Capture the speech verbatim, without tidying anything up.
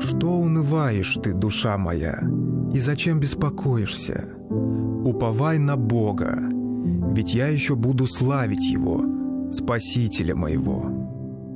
Что унываешь ты, душа моя, и зачем беспокоишься? Уповай на Бога, ведь я еще буду славить Его, Спасителя моего».